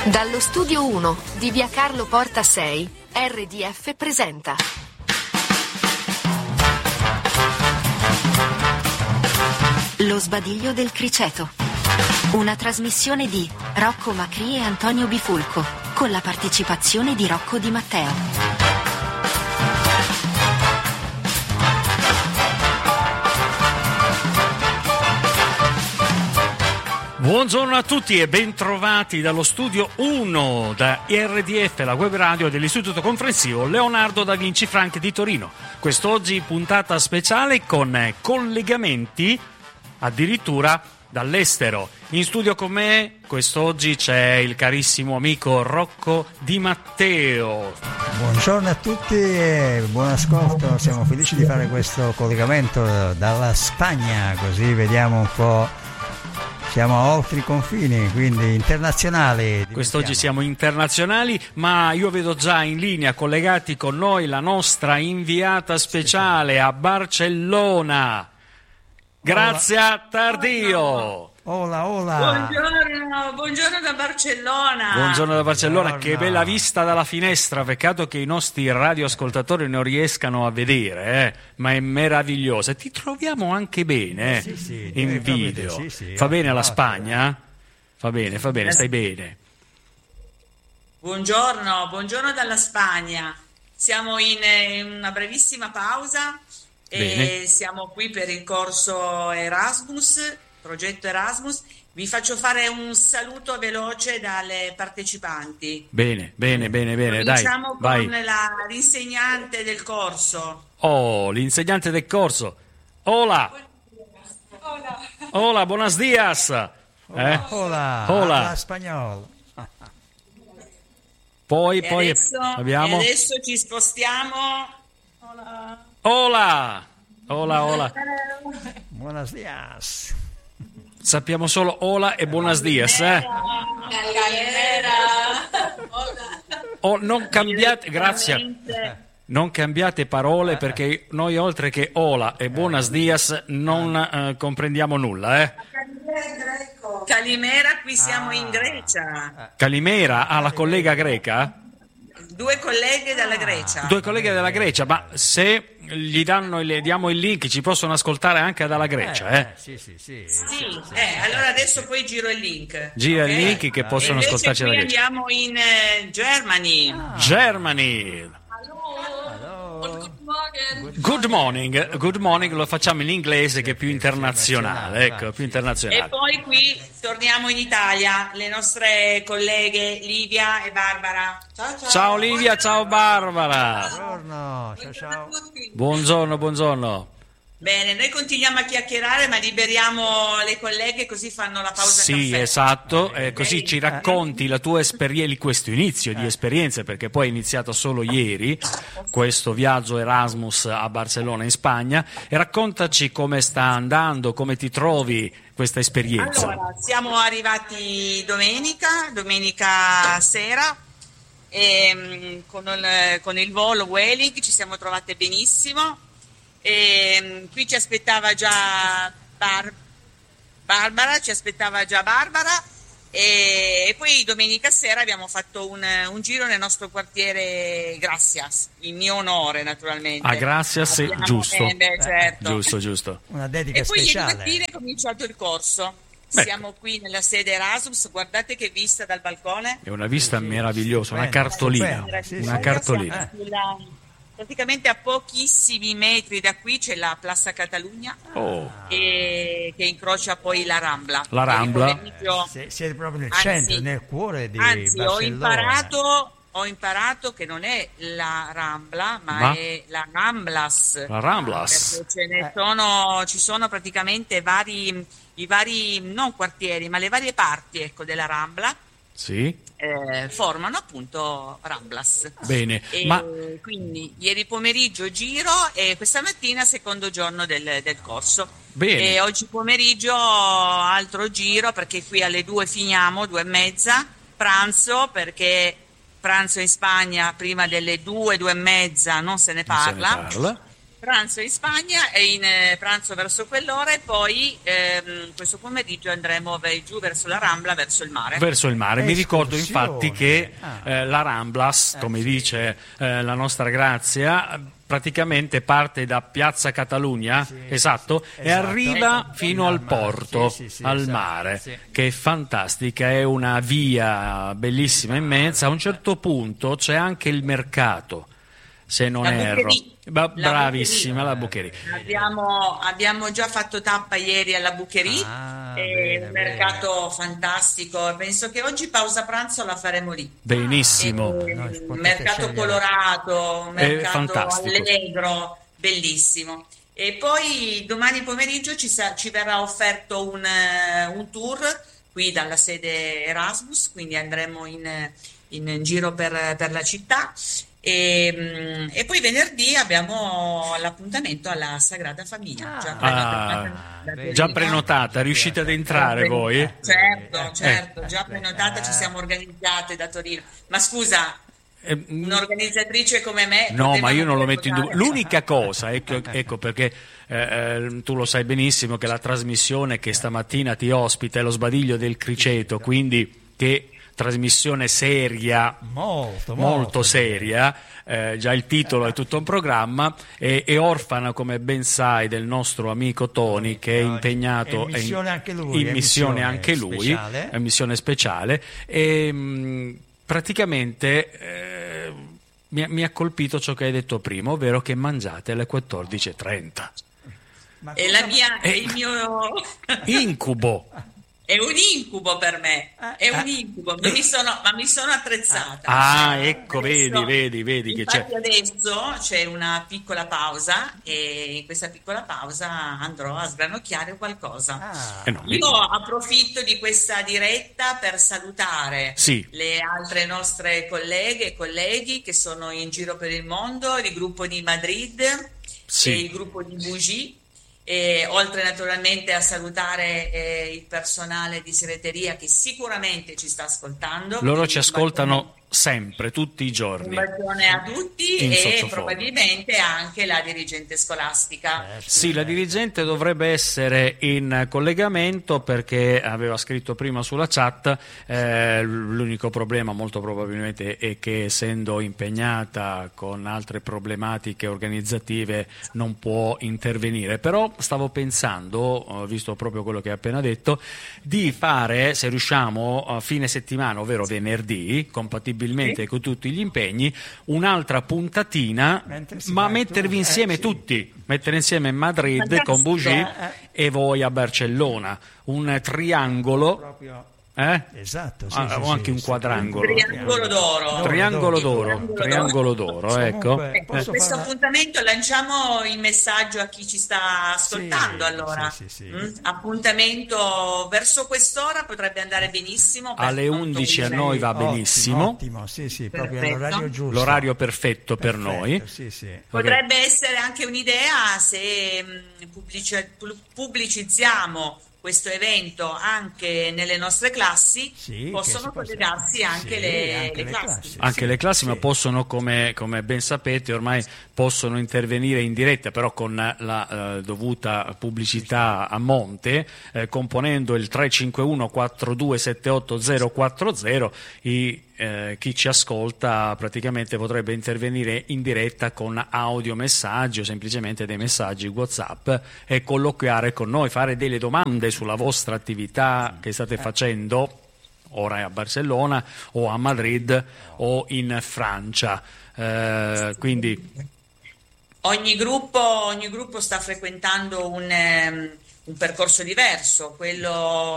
Dallo studio 1 di via Carlo Porta 6, RDF presenta Lo sbadiglio del criceto. Una trasmissione di Rocco Macri e Antonio Bifulco, con la partecipazione di Rocco Di Matteo. Buongiorno a tutti e bentrovati dallo studio 1 da RDF, la web radio dell'Istituto Comprensivo Leonardo da Vinci Frank di Torino. Quest'oggi puntata speciale con collegamenti addirittura dall'estero. In studio con me quest'oggi c'è il carissimo amico Rocco Di Matteo. Buongiorno a tutti e buon ascolto, siamo felici di fare questo collegamento dalla Spagna, così vediamo un po'. Siamo oltre i confini, quindi internazionali. Quest'oggi siamo internazionali, ma io vedo già in linea collegati con noi la nostra inviata speciale a Barcellona, Grazia Tardio. Hola. Buongiorno da Barcellona. Buongiorno da Barcellona, che bella vista dalla finestra, peccato che i nostri radioascoltatori non riescano a vedere, ma è meravigliosa. Ti troviamo anche bene in video. Fa bene la Spagna? Fa bene, stai bene. Buongiorno dalla Spagna. Siamo in una brevissima pausa e siamo qui per il corso Erasmus. Progetto Erasmus, vi faccio fare un saluto veloce dalle partecipanti. Bene, Cominciamo dai, con l'insegnante del corso. Oh, l'insegnante del corso. Hola, buenos días. Hola, spagnolo. Poi adesso, abbiamo. E adesso ci spostiamo. Hola. Buenos días. Sappiamo solo hola e buenos días, Oh, non cambiate, grazie. Non cambiate parole perché noi oltre che hola e buenos días non comprendiamo nulla, Calimera, qui siamo in Grecia. Calimera, la collega greca? Due colleghe dalla Grecia. Due colleghe della Grecia, ma se le diamo il link ci possono ascoltare anche dalla Grecia, Sì. Allora adesso poi giro il link. Gira il link che possono ascoltarci dalla Grecia. Andiamo in Germany. Germany. Good morning, lo facciamo in inglese che è più internazionale, più internazionale. E poi qui torniamo in Italia, le nostre colleghe Livia e Barbara. Ciao Livia, ciao Barbara. Ciao. Buongiorno. Bene, noi continuiamo a chiacchierare, ma liberiamo le colleghe così fanno la pausa Sì, caffè. esatto, così ci racconti la tua esperienza, questo inizio di esperienza, perché poi è iniziato solo ieri questo viaggio Erasmus a Barcellona in Spagna, e raccontaci come sta andando, come ti trovi questa esperienza. Allora, siamo arrivati domenica sera, e con il volo Vueling ci siamo trovate benissimo. E qui ci aspettava già Barbara, e poi domenica sera abbiamo fatto un giro nel nostro quartiere Gracias, in mio onore naturalmente. Gracias, giusto. Certo. Giusto. Una dedica e poi speciale. ieri mattina è cominciato il corso. Beh. Siamo qui nella sede Erasmus, guardate che vista dal balcone. È una vista meravigliosa, una cartolina. Stupenda. Cartolina. Praticamente a pochissimi metri da qui c'è la Plaza Catalunya, che incrocia poi la Rambla. La Rambla. Siete proprio nel centro, nel cuore di Barcellona. Ho imparato che non è la Rambla, ma è la Ramblas. La Ramblas. Perché ci sono praticamente i vari, non quartieri, ma le varie parti, della Rambla. Sì. Formano appunto Ramblas. Bene, quindi ieri pomeriggio giro e questa mattina secondo giorno del corso. Bene. E oggi pomeriggio altro giro, perché qui alle 2 finiamo, 2:30, pranzo, perché pranzo in Spagna prima delle 2, 2:30 non se ne parla. pranzo in Spagna e in pranzo verso quell'ora, e poi questo pomeriggio andremo giù verso la Rambla, verso il mare. Verso il mare. Mi ricordo infatti che la Ramblas, come dice la nostra Grazia, praticamente parte da Piazza Catalunya, esatto, e arriva fino al porto, al mare, che è fantastica, è una via bellissima, immensa. A un certo punto c'è anche il mercato, se non erro. Bravissima, la Bucherie. Abbiamo già fatto tappa ieri alla Bucherie, un mercato fantastico. Penso che oggi pausa pranzo la faremo lì. Benissimo. Mercato colorato, mercato allegro, bellissimo. E poi domani pomeriggio ci verrà offerto un tour qui dalla sede Erasmus, quindi andremo in giro per la città. E poi venerdì abbiamo l'appuntamento alla Sagrada Famiglia, già prenotata, riuscite ad entrare voi? Certo, già prenotata, ci siamo organizzate da Torino. Ma scusa, un'organizzatrice come me... No, ma io non lo metto in dubbio. L'unica cosa, ecco perché tu lo sai benissimo che la trasmissione che stamattina ti ospita è lo Sbadiglio del Criceto, quindi che... trasmissione seria, molto seria, già il titolo è tutto un programma, è orfana, come ben sai, del nostro amico Tony, che è impegnato in missione anche lui, è missione speciale, e praticamente mi ha colpito ciò che hai detto prima, ovvero che mangiate alle 14:30. È il mio incubo. È un incubo per me, è un incubo, ma mi sono attrezzata. Ecco, vedi che c'è. Adesso c'è una piccola pausa e in questa piccola pausa andrò a sgranocchiare qualcosa. Io approfitto di questa diretta per salutare le altre nostre colleghe e colleghi che sono in giro per il mondo, il gruppo di Madrid e il gruppo di Bougie. E oltre naturalmente a salutare il personale di segreteria che sicuramente ci sta ascoltando. Loro ci ascoltano sempre, tutti i giorni. Un bacione a tutti e probabilmente anche la dirigente scolastica. Sì, la dirigente dovrebbe essere in collegamento perché aveva scritto prima sulla chat, l'unico problema molto probabilmente è che essendo impegnata con altre problematiche organizzative non può intervenire, però stavo pensando, visto proprio quello che hai appena detto, di fare, se riusciamo, a fine settimana, ovvero venerdì, compatibilmente con tutti gli impegni, un'altra puntatina, ma mettervi insieme tutti, mettere insieme Madrid con Bougie e voi a Barcellona, un triangolo. Esatto, o anche un quadrangolo. Triangolo d'oro, ecco. Questo appuntamento lanciamo il messaggio a chi ci sta ascoltando, allora. Appuntamento verso quest'ora potrebbe andare benissimo. Alle 11 a noi va benissimo. Ottimo, proprio l'orario giusto. L'orario perfetto per noi. Potrebbe essere anche un'idea se pubblicizziamo questo evento anche nelle nostre classi, possono collegarsi anche le classi. Anche le classi, ma possono, come ben sapete, ormai possono intervenire in diretta, però con la dovuta pubblicità a monte, componendo il 351 4278 040. Chi ci ascolta praticamente potrebbe intervenire in diretta con audiomessaggi o semplicemente dei messaggi WhatsApp e colloquiare con noi, fare delle domande sulla vostra attività che state facendo ora a Barcellona o a Madrid o in Francia. Quindi ogni gruppo sta frequentando un percorso diverso, quello